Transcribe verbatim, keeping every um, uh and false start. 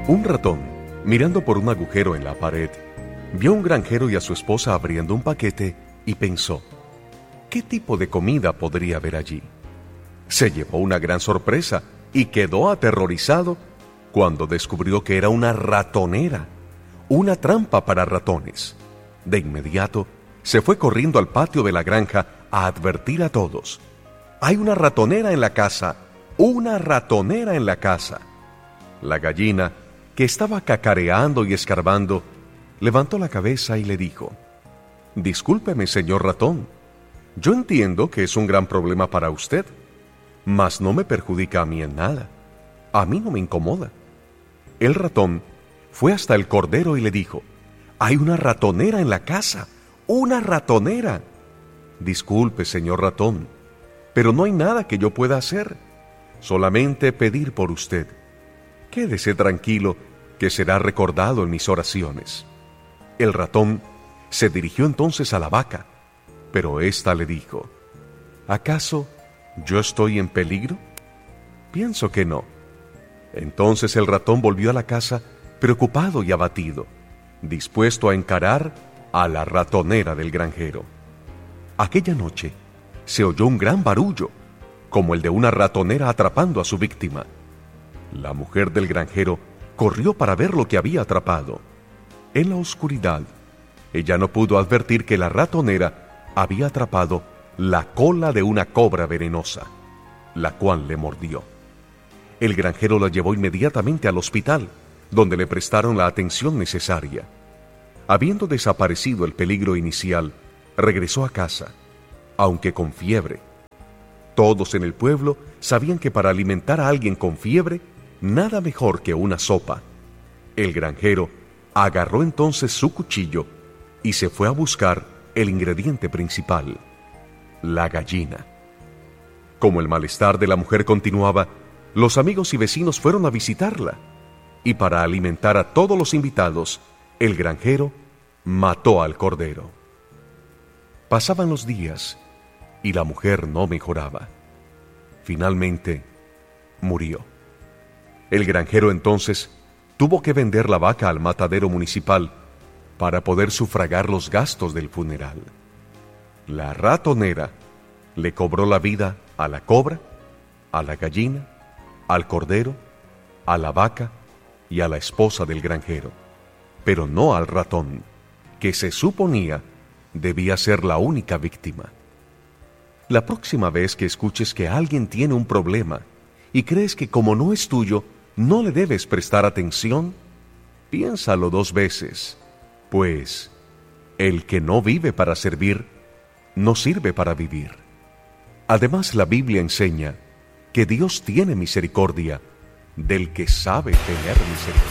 Un ratón, mirando por un agujero en la pared, vio a un granjero y a su esposa abriendo un paquete y pensó, ¿qué tipo de comida podría haber allí? Se llevó una gran sorpresa y quedó aterrorizado cuando descubrió que era una ratonera, una trampa para ratones. De inmediato, se fue corriendo al patio de la granja a advertir a todos. «Hay una ratonera en la casa, una ratonera en la casa». La gallina, que estaba cacareando y escarbando, levantó la cabeza y le dijo, «Discúlpeme, señor ratón, yo entiendo que es un gran problema para usted, mas no me perjudica a mí en nada. A mí no me incomoda». El ratón fue hasta el cordero y le dijo, «Hay una ratonera en la casa, una ratonera». «Disculpe, señor ratón, pero no hay nada que yo pueda hacer, solamente pedir por usted. Quédese tranquilo, que será recordado en mis oraciones». El ratón se dirigió entonces a la vaca, pero ésta le dijo, «¿Acaso yo estoy en peligro? Pienso que no». Entonces el ratón volvió a la casa preocupado y abatido, dispuesto a encarar a la ratonera del granjero. Aquella noche se oyó un gran barullo, como el de una ratonera atrapando a su víctima. La mujer del granjero corrió para ver lo que había atrapado. En la oscuridad, ella no pudo advertir que la ratonera había atrapado la cola de una cobra venenosa, la cual le mordió. El granjero la llevó inmediatamente al hospital, donde le prestaron la atención necesaria. Habiendo desaparecido el peligro inicial, regresó a casa, aunque con fiebre. Todos en el pueblo sabían que para alimentar a alguien con fiebre, nada mejor que una sopa. El granjero agarró entonces su cuchillo y se fue a buscar el ingrediente principal, la gallina. Como el malestar de la mujer continuaba, los amigos y vecinos fueron a visitarla, y para alimentar a todos los invitados, el granjero mató al cordero. Pasaban los días y la mujer no mejoraba. Finalmente, murió. El granjero entonces tuvo que vender la vaca al matadero municipal para poder sufragar los gastos del funeral. La ratonera le cobró la vida a la cobra, a la gallina, al cordero, a la vaca y a la esposa del granjero, pero no al ratón, que se suponía debía ser la única víctima. La próxima vez que escuches que alguien tiene un problema y crees que como no es tuyo, no le debes prestar atención, piénsalo dos veces, pues el que no vive para servir, no sirve para vivir. Además, la Biblia enseña que Dios tiene misericordia del que sabe tener misericordia.